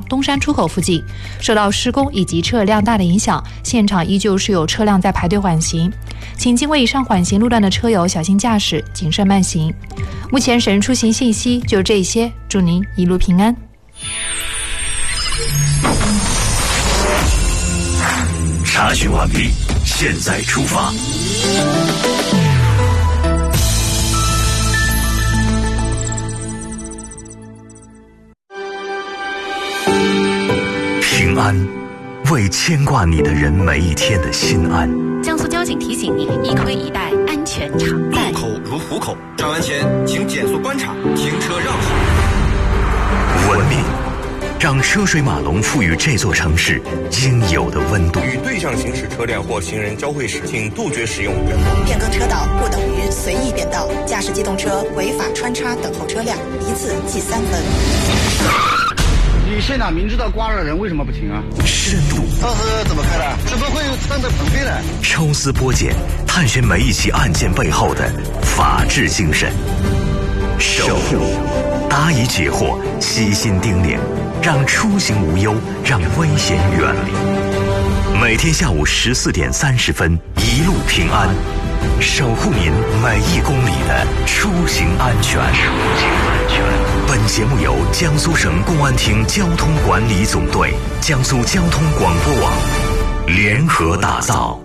东山出口附近。受到施工以及车辆大的影响，现场依旧是有车辆在排队缓行，请经过以上缓行路段的车友小心驾驶，谨慎慢行。目前省人出行信息就这些，祝您一路平安。 查询完毕，现在出发。平安，为牵挂你的人每一天的心安。 江苏交警提醒您：一推一带，安全常在。 路口如虎口，转弯前请减速观察，停车让行。 文明，让车水马龙赋予这座城市应有的温度。 与对向行驶车辆或行人交汇时，请杜绝使用圆道。 变更车道不等于随意变道，驾驶机动车违法穿插等候车辆，一次记3分。 你现场明知道刮了人，为什么不停啊？ 深度， 当时怎么开的？怎么会当着棚飞的？ 抽丝剥茧，探寻每一起案件背后的法治精神。守护，答疑解惑，悉心叮咛，让出行无忧，让危险远离。每天下午14点30分，一路平安，守护您每1公里的出行安全。本节目由江苏省公安厅交通管理总队、江苏交通广播网联合打造。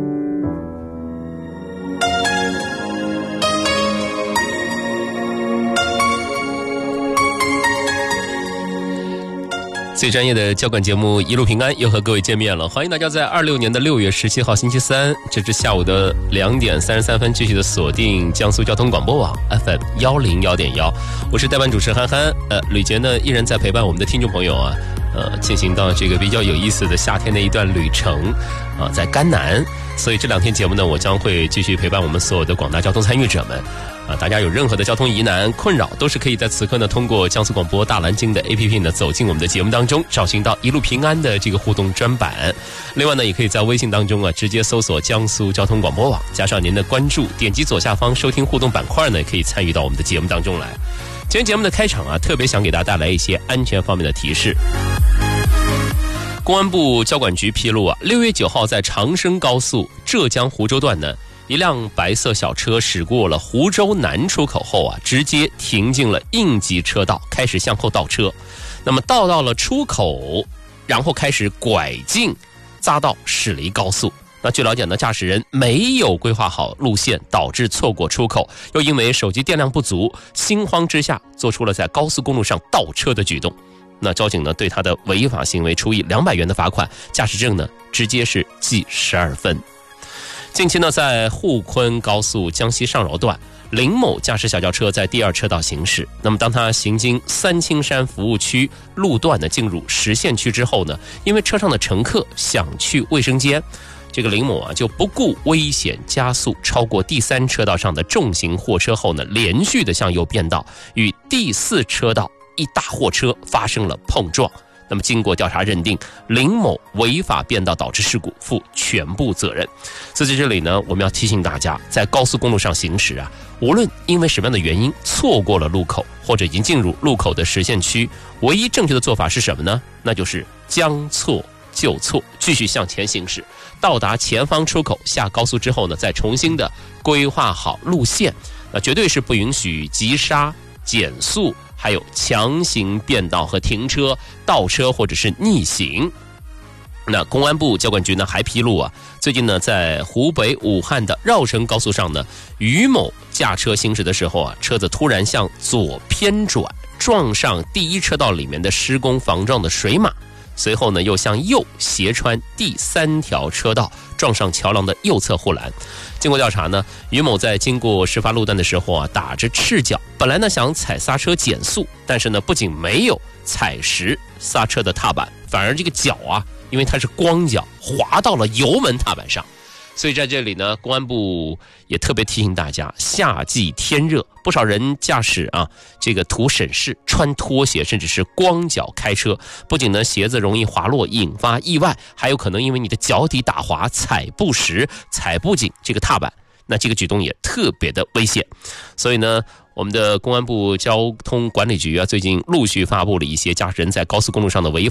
最专业的交管节目一路平安又和各位见面了，欢迎大家在26年的6月17号星期三，这至下午的2点33分继续的锁定江苏交通广播网 FM 101.1，我是代班主持憨憨。吕杰呢依然在陪伴我们的听众朋友啊，进行到这个比较有意思的夏天的一段旅程啊，在甘南。所以这2天节目呢，我将会继续陪伴我们所有的广大交通参与者们。大家有任何的交通疑难困扰，都是可以在此刻呢通过江苏广播大蓝鲸的 APP 呢走进我们的节目当中，找寻到一路平安的这个互动专版。另外呢，也可以在微信当中啊直接搜索江苏交通广播网，加上您的关注，点击左下方收听互动板块呢，也可以参与到我们的节目当中来。今天节目的开场啊，特别想给大家带来一些安全方面的提示。公安部交管局披露啊，6月9号在长生高速浙江湖州段呢，一辆白色小车驶过了湖州南出口后啊，直接停进了应急车道，开始向后倒车。那么倒到了出口，然后开始拐进，匝道驶离高速。那据了解呢，驾驶人没有规划好路线，导致错过出口，又因为手机电量不足，心慌之下做出了在高速公路上倒车的举动。那交警呢对他的违法行为处以200元的罚款，驾驶证呢直接是记12分。近期呢，在沪昆高速江西上饶段，林某驾驶小轿车在第2车道行驶。那么当他行经三清山服务区路段呢，进入实线区之后呢，因为车上的乘客想去卫生间，这个林某啊就不顾危险加速，超过第3车道上的重型货车后呢，连续的向右变道，与第4车道一大货车发生了碰撞。那么经过调查认定，林某违法变道导致事故，负全部责任。所以在这里呢，我们要提醒大家，在高速公路上行驶啊，无论因为什么样的原因错过了路口，或者已经进入路口的实线区，唯一正确的做法是什么呢？那就是将错就错，继续向前行驶，到达前方出口下高速之后呢，再重新的规划好路线。那绝对是不允许急刹、减速，还有强行变道和停车、倒车或者是逆行。那公安部交管局呢还披露啊，最近呢在湖北武汉的绕城高速上呢，于某驾车行驶的时候啊，车子突然向左偏转，撞上第1车道里面的施工防撞的水马，随后呢又向右斜穿第3条车道，撞上桥梁的右侧护栏。经过调查呢，于某在经过事发路段的时候啊，打着赤脚，本来呢想踩刹车减速，但是呢不仅没有踩实刹车的踏板，反而这个脚啊，因为它是光脚，滑到了油门踏板上。所以在这里呢，公安部也特别提醒大家，夏季天热，不少人驾驶啊，这个图省事，穿拖鞋甚至是光脚开车，不仅呢鞋子容易滑落引发意外，还有可能因为你的脚底打滑，踩不实，踩不紧这个踏板，那这个举动也特别的危险。所以呢，我们的公安部交通管理局啊，最近陆续发布了一些驾驶人在高速公路上的违